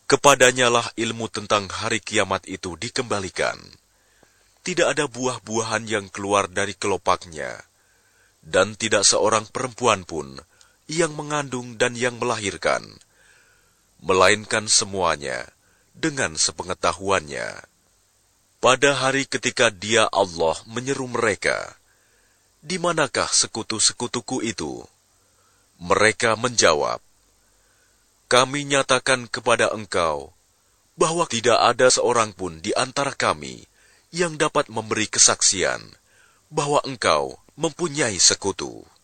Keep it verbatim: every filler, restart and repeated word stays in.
Kepadanyalah ilmu tentang hari kiamat itu dikembalikan. Tidak ada buah-buahan yang keluar dari kelopaknya, dan tidak seorang perempuan pun yang mengandung dan yang melahirkan, melainkan semuanya dengan sepengetahuannya. Pada hari ketika Dia Allah menyeru mereka, "Di manakah sekutu-sekutuku itu?" Mereka menjawab, "Kami nyatakan kepada engkau bahwa tidak ada seorang pun di antara kami yang dapat memberi kesaksian bahwa engkau mempunyai sekutu."